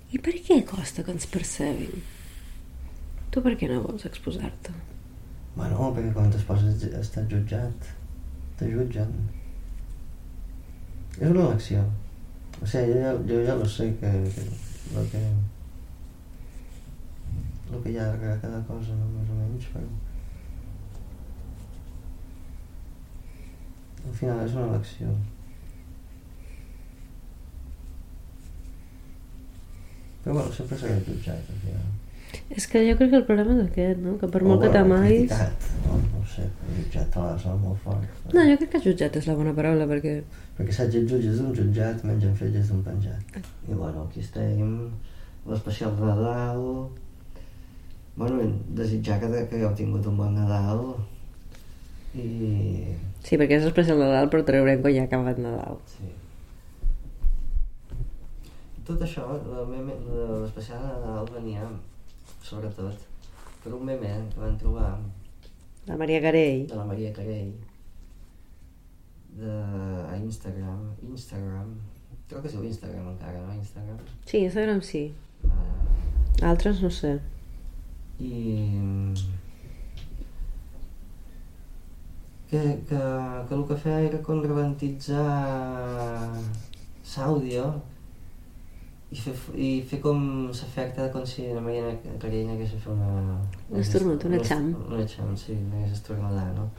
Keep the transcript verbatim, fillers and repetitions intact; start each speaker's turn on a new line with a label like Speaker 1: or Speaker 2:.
Speaker 1: I per què costa que ens percebin? Tu per què no vols exposar-te?
Speaker 2: Bueno, perquè quan es poses estàs jutjat, te jutgen. És una elecció. O sigui, jo ja, jo ja lo sé que, que lo que lo que hi ha a cada cosa, no? Més o menys, però al final és una elecció. Però bueno, sempre seré jutjat, al final.
Speaker 1: És que jo crec que el problema és aquest, no? Que per
Speaker 2: O,
Speaker 1: molt que
Speaker 2: bueno,
Speaker 1: t'amaguis...
Speaker 2: criticat, no, no ho sé, jutjat a la sona molt fort. Però...
Speaker 1: No, jo crec que jutjat és la bona paraula, perquè...
Speaker 2: Perquè saps, els jutges d'un jutjat mengen fetges d'un penjat. I bueno, aquí estem, l'especial de Nadal... Bueno, desitjar que, que hagueu tingut un bon Nadal i...
Speaker 1: Sí, perquè és especial Nadal, però traurem quan ja ha acabat Nadal.
Speaker 2: Sí. Tot això, l'especial de Nadal venia, sobretot, per un meme que van trobar...
Speaker 1: La Maria Carey.
Speaker 2: De la Maria Carey. De... a Instagram. Instagram. Crec que es diu Instagram encara, no? Instagram.
Speaker 1: Sí, Instagram sí.
Speaker 2: Uh...
Speaker 1: Altres no sé.
Speaker 2: I... Que, que, que el que feia era com rebentitzar l'àudio i fer, i fer com l'efecte com si la Maria Carey n'hagués de fer una...
Speaker 1: Un esternut, una xam.
Speaker 2: Una xam, sí, n'hagués estornudar, no?